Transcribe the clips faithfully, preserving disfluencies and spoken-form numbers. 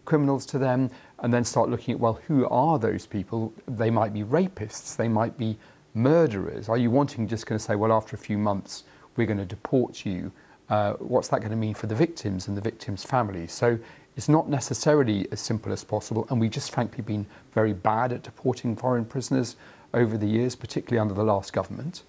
criminals to them, and then start looking at, well, who are those people? They might be rapists, they might be murderers. Are you wanting just going to say, well, after a few months, we're going to deport you? Uh, what's that going to mean for the victims and the victims' families? So it's not necessarily as simple as possible, and we've just frankly been very bad at deporting foreign prisoners over the years, particularly under the last government.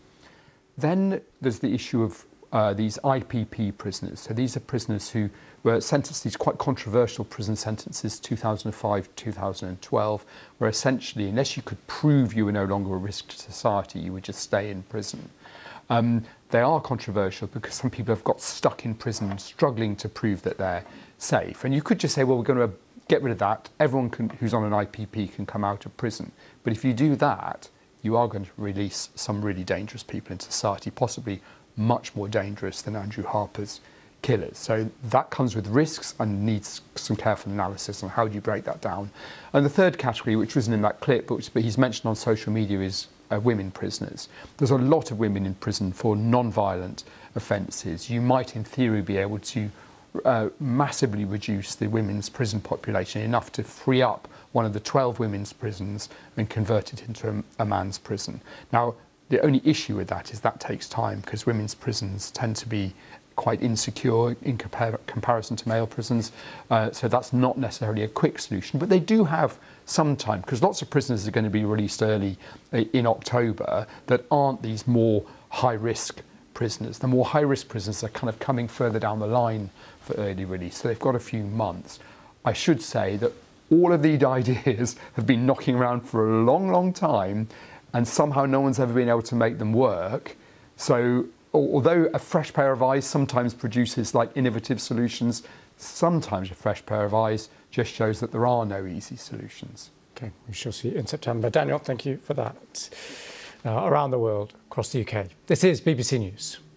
Then there's the issue of uh, these I P P prisoners. So these are prisoners who were sentenced, these quite controversial prison sentences, two thousand five, two thousand twelve, where essentially, unless you could prove you were no longer a risk to society, you would just stay in prison. Um, they are controversial because some people have got stuck in prison struggling to prove that they're safe. And you could just say, well, we're going to get rid of that. Everyone can, who's on an I P P can come out of prison. But if you do that, you are going to release some really dangerous people into society, possibly much more dangerous than Andrew Harper's killers. So that comes with risks and needs some careful analysis on how do you break that down. And the third category, which wasn't in that clip, but, which, but he's mentioned on social media, is uh, women prisoners. There's a lot of women in prison for non-violent offences. You might, in theory, be able to uh, massively reduce the women's prison population, enough to free up one of the twelve women's prisons and convert it into a, a man's prison. Now, the only issue with that is that takes time, because women's prisons tend to be quite insecure in compar comparison to male prisons. Uh, so that's not necessarily a quick solution, but they do have some time, because lots of prisoners are going to be released early in October that aren't these more high-risk prisoners. The more high-risk prisoners are kind of coming further down the line for early release, so they've got a few months. I should say that all of these ideas have been knocking around for a long, long time, and somehow no one's ever been able to make them work. So although a fresh pair of eyes sometimes produces like innovative solutions, sometimes a fresh pair of eyes just shows that there are no easy solutions. Okay, we shall see in September. Daniel, thank you for that. Uh, around the world, across the U K. This is B B C News.